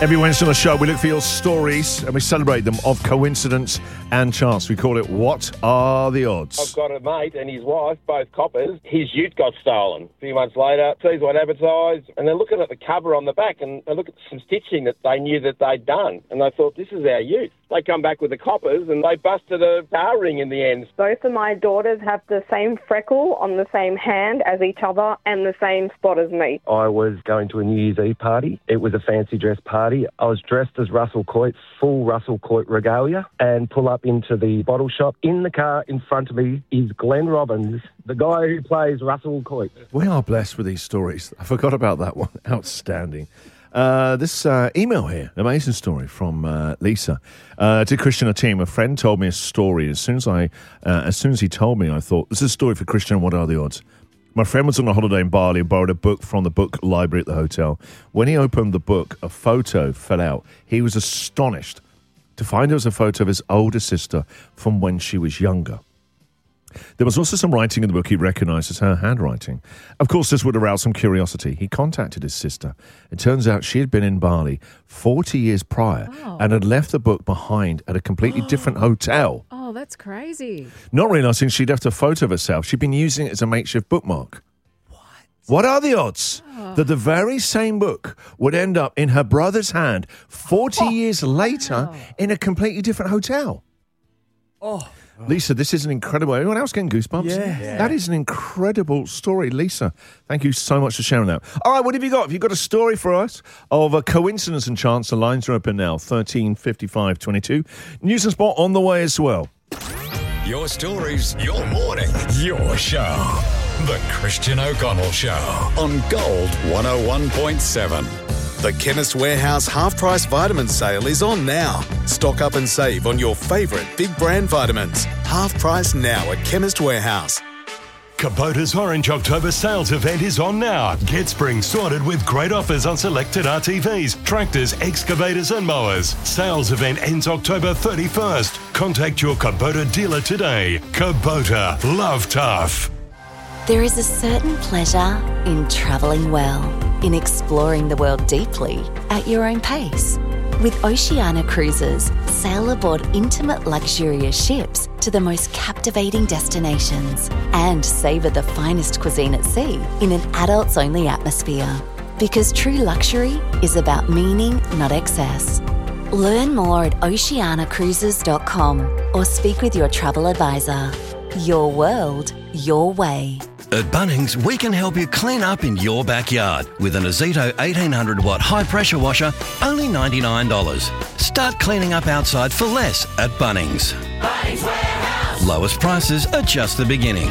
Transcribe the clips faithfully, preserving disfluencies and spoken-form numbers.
Every Wednesday on the show, we look for your stories and we celebrate them of coincidence and chance. We call it What Are the Odds? I've got a mate and his wife, both coppers. His ute got stolen. A few months later, sees what advertised, and they're looking at the cover on the back and they look at some stitching that they knew that they'd done. And they thought, this is our ute. They come back with the coppers and they busted a car ring in the end. Both of my daughters have the same freckle on the same hand as each other and the same spot as me. I was going to a New Year's Eve party. It was a fancy dress party. I was dressed as Russell Coight, full Russell Coight regalia, and pull up into the bottle shop. In the car in front of me is Glenn Robbins, the guy who plays Russell Coight. We are blessed with these stories. I forgot about that one. Outstanding. Uh, this uh, email here, amazing story from uh, Lisa. Uh, to Christian and team, a friend told me a story. As soon as I, uh, as soon as he told me, I thought, this is a story for Christian. What are the odds? My friend was on a holiday in Bali and borrowed a book from the book library at the hotel. When he opened the book, a photo fell out. He was astonished to find it was a photo of his older sister from when she was younger. There was also some writing in the book he recognised as her handwriting. Of course, this would arouse some curiosity. He contacted his sister. It turns out she had been in Bali forty years prior oh. and had left the book behind at a completely different hotel. Oh, that's crazy. Not realising she'd left a photo of herself, she'd been using it as a makeshift bookmark. What? What are the odds oh. that the very same book would end up in her brother's hand forty oh. years later oh. in a completely different hotel? Oh. Lisa, this is an incredible... Anyone else getting goosebumps? Yeah. yeah. That is an incredible story. Lisa, thank you so much for sharing that. All right, what have you got? Have you got a story for us of a coincidence and chance? The lines are open now, thirteen fifty-five twenty-two. News and sport on the way as well. Your stories, your morning, your show. The Christian O'Connell Show on Gold one oh one point seven. The Chemist Warehouse half-price vitamin sale is on now. Stock up and save on your favourite big brand vitamins. Half price now at Chemist Warehouse. Kubota's Orange October sales event is on now. Get spring sorted with great offers on selected R T Vs, tractors, excavators and mowers. Sales event ends October thirty-first. Contact your Kubota dealer today. Kubota, love tough. There is a certain pleasure in travelling well, in exploring the world deeply at your own pace. With Oceania Cruises, sail aboard intimate luxurious ships to the most captivating destinations and savour the finest cuisine at sea in an adults-only atmosphere. Because true luxury is about meaning, not excess. Learn more at oceania cruises dot com or speak with your travel advisor. Your world, your way. At Bunnings, we can help you clean up in your backyard with an Azito eighteen hundred watt high pressure washer, only ninety-nine dollars. Start cleaning up outside for less at Bunnings. Bunnings Warehouse. Lowest prices are just the beginning.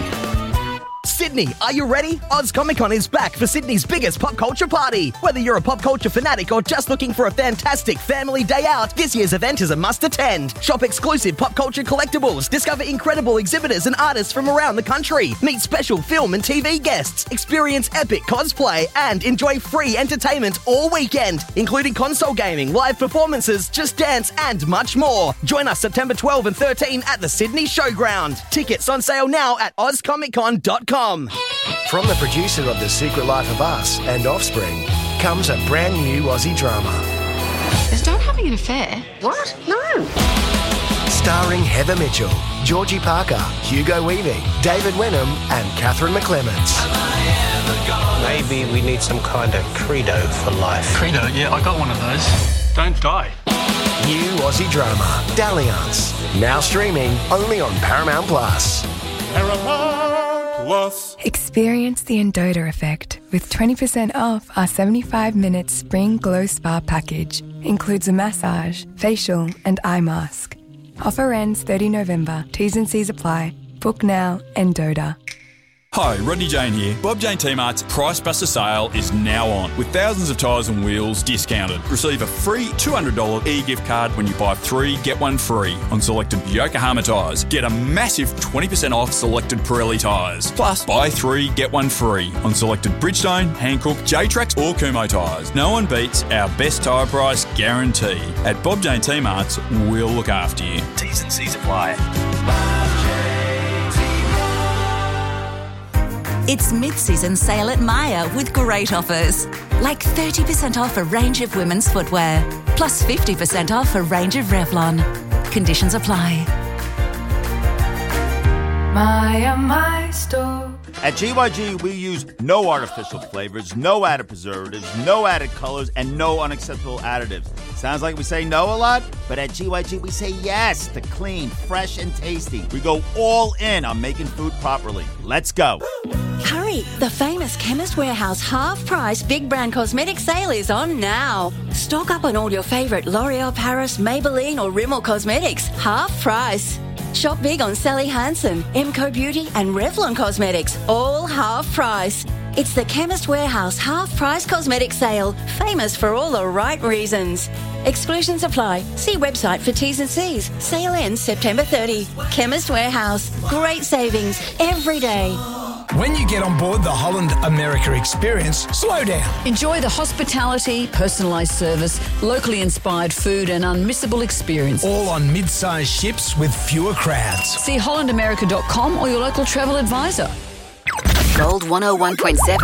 Sydney, are you ready? Oz Comic Con is back for Sydney's biggest pop culture party. Whether you're a pop culture fanatic or just looking for a fantastic family day out, this year's event is a must attend. Shop exclusive pop culture collectibles, discover incredible exhibitors and artists from around the country, meet special film and T V guests, experience epic cosplay, and enjoy free entertainment all weekend, including console gaming, live performances, Just Dance, and much more. Join us September twelfth and thirteenth at the Sydney Showground. Tickets on sale now at oz comic con dot com. From the producer of The Secret Life of Us and Offspring comes a brand new Aussie drama. Is Dad having an affair? What? No. Starring Heather Mitchell, Georgie Parker, Hugo Weaving, David Wenham and Catherine McClements. Maybe we need some kind of credo for life. Credo? Yeah, I got one of those. Don't die. New Aussie drama, Dalliance. Now streaming only on Paramount Plus. Paramount Plus. Experience the Endota effect with twenty percent off our seventy-five minute Spring Glow Spa package. Includes a massage, facial and eye mask. Offer ends thirtieth of November. T's and C's apply. Book now, Endota. Hi, Rodney Jane here. Bob Jane T-Mart's Price Buster sale is now on, with thousands of tyres and wheels discounted. Receive a free two hundred dollars e-gift card when you buy three, get one free on selected Yokohama tyres. Get a massive twenty percent off selected Pirelli tyres. Plus, buy three, get one free on selected Bridgestone, Hankook, J-Trax or Kumho tyres. No one beats our best tyre price guarantee. At Bob Jane T-Mart's, we'll look after you. T's and C's apply. It's mid-season sale at Myer with great offers. Like thirty percent off a range of women's footwear, plus fifty percent off a range of Revlon. Conditions apply. Myer, my store. At G Y G, we use no artificial flavors, no added preservatives, no added colors, and no unacceptable additives. Sounds like we say no a lot, but at G Y G, we say yes to clean, fresh, and tasty. We go all in on making food properly. Let's go. Hurry! The famous Chemist Warehouse half-price big brand cosmetic sale is on now. Stock up on all your favourite L'Oreal Paris, Maybelline or Rimmel cosmetics. Half price. Shop big on Sally Hansen, Emco Beauty and Revlon Cosmetics, all half price. It's the Chemist Warehouse half price cosmetic sale, famous for all the right reasons. Exclusions apply. See website for T's and C's. Sale ends September thirtieth. Chemist Warehouse. Great savings every day. When you get on board the Holland America experience, slow down. Enjoy the hospitality, personalised service, locally inspired food and unmissable experience. All on mid-sized ships with fewer crowds. See holland america dot com or your local travel advisor. Gold one oh one point seven.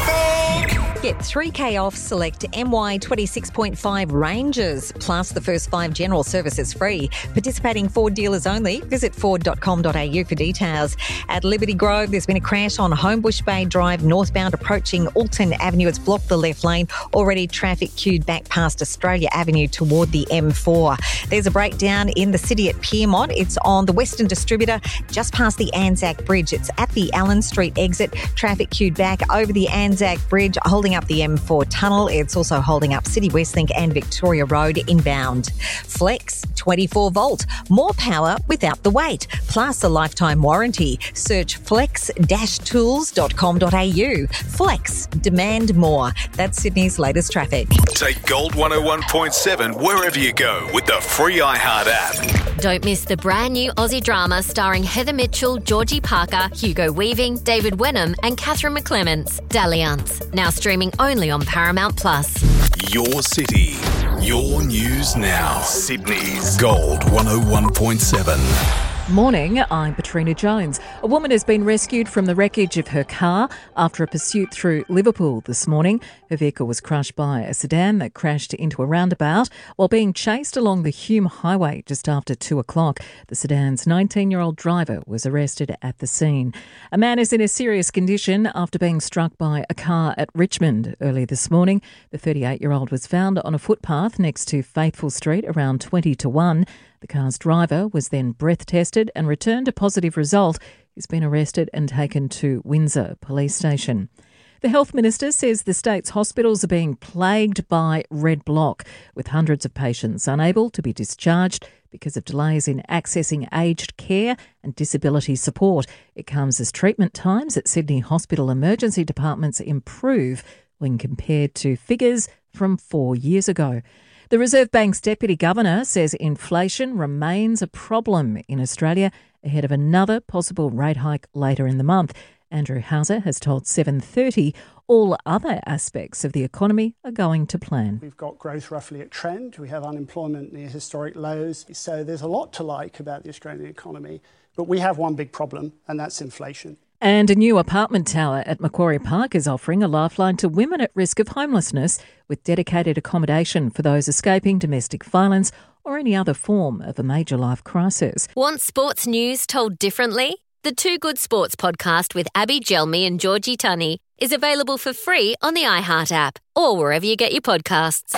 Get three K off select M Y twenty-six point five Rangers, plus the first five general services free. Participating Ford dealers only. Visit ford dot com dot a u for details. At Liberty Grove, there's been a crash on Homebush Bay Drive, northbound approaching Alton Avenue. It's blocked the left lane. Already traffic queued back past Australia Avenue toward the M four. There's a breakdown in the city at Pyrmont. It's on the Western Distributor, just past the Anzac Bridge. It's at the Allen Street exit. Traffic queued back over the Anzac Bridge, holding up the M four tunnel. It's also holding up City Westlink and Victoria Road inbound. Flex twenty-four volt, more power without the wait, plus a lifetime warranty. Search flex dash tools dot com dot a u. Flex, demand more. That's Sydney's latest traffic. Take Gold one oh one point seven wherever you go with the free iHeart app. Don't miss the brand new Aussie drama starring Heather Mitchell, Georgie Parker, Hugo Weaving, David Wenham and Catherine McClements, Dalliance. Now streaming only on Paramount Plus. Your city, your news now. Sydney's Gold one oh one point seven. Morning, I'm Patrina Jones. A woman has been rescued from the wreckage of her car after a pursuit through Liverpool this morning. Her vehicle was crushed by a sedan that crashed into a roundabout while being chased along the Hume Highway just after two o'clock. The sedan's nineteen-year-old driver was arrested at the scene. A man is in a serious condition after being struck by a car at Richmond early this morning. The thirty-eight-year-old was found on a footpath next to Faithful Street around twenty to one. The car's driver was then breath tested and returned a positive result. He's been arrested and taken to Windsor Police Station. The Health Minister says the state's hospitals are being plagued by red block, with hundreds of patients unable to be discharged because of delays in accessing aged care and disability support. It comes as treatment times at Sydney hospital emergency departments improve when compared to figures from four years ago. The Reserve Bank's Deputy Governor says inflation remains a problem in Australia ahead of another possible rate hike later in the month. Andrew Hauser has told seven thirty all other aspects of the economy are going to plan. We've got growth roughly at trend. We have unemployment near historic lows. So there's a lot to like about the Australian economy. But we have one big problem, and that's inflation. And a new apartment tower at Macquarie Park is offering a lifeline to women at risk of homelessness with dedicated accommodation for those escaping domestic violence or any other form of a major life crisis. Want sports news told differently? The Two Good Sports podcast with Abby Gelmi and Georgie Tunney is available for free on the iHeart app or wherever you get your podcasts.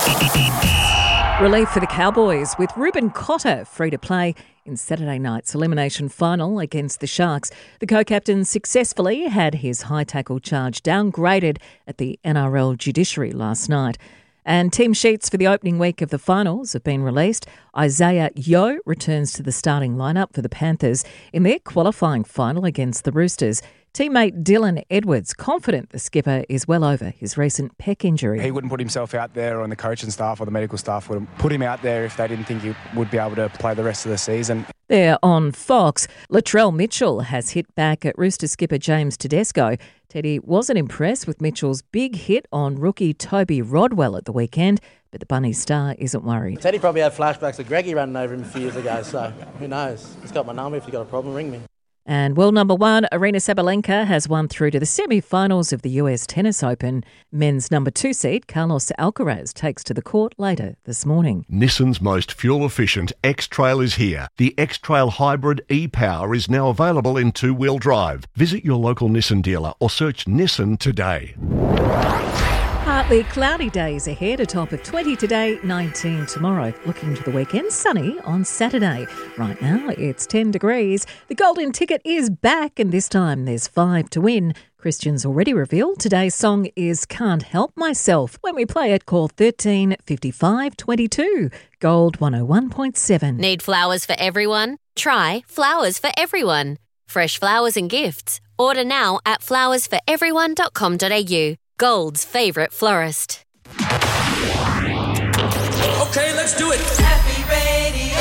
Relief for the Cowboys with Ruben Cotter free to play in Saturday night's elimination final against the Sharks. The co-captain successfully had his high tackle charge downgraded at the N R L judiciary last night. And team sheets for the opening week of the finals have been released. Isaiah Yeo returns to the starting lineup for the Panthers in their qualifying final against the Roosters. Teammate Dylan Edwards confident the skipper is well over his recent pec injury. He wouldn't put himself out there, or the coaching staff or the medical staff wouldn't put him out there if they didn't think he would be able to play the rest of the season. There on Fox, Latrell Mitchell has hit back at Rooster skipper James Tedesco. Teddy wasn't impressed with Mitchell's big hit on rookie Toby Rodwell at the weekend, but the Bunny star isn't worried. Teddy probably had flashbacks of Greggy running over him a few years ago, so who knows? He's got my number. If you've got a problem, ring me. And world number one, Aryna Sabalenka, has won through to the semi-finals of the U S Tennis Open. Men's number two seed, Carlos Alcaraz, takes to the court later this morning. Nissan's most fuel-efficient X-Trail is here. The X-Trail Hybrid e-Power is now available in two-wheel drive. Visit your local Nissan dealer or search Nissan today. Partly cloudy days ahead, a top of twenty today, nineteen tomorrow. Looking to the weekend, sunny on Saturday. Right now, it's ten degrees. The golden ticket is back, and this time there's five to win. Christian's already revealed today's song is Can't Help Myself. When we play it, call thirteen fifty-five twenty-two. Gold one oh one point seven. Need flowers for everyone? Try Flowers for Everyone. Fresh flowers and gifts. Order now at flowers for everyone dot com dot a u. Gold's favourite florist. Okay, let's do it. Happy Radio.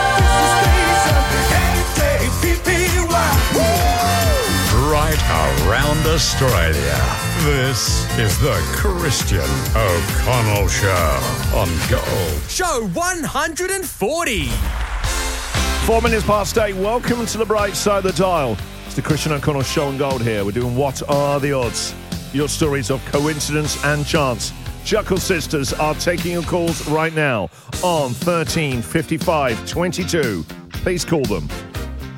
Right around Australia. This is the Christian O'Connell Show on Gold. Show one hundred forty. Four minutes past eight. Welcome to the bright side of the dial. It's the Christian O'Connell Show on Gold here. We're doing What Are the Odds? Your stories of coincidence and chance. Chuckle Sisters are taking your calls right now on thirteen fifty-five twenty-two. Please call them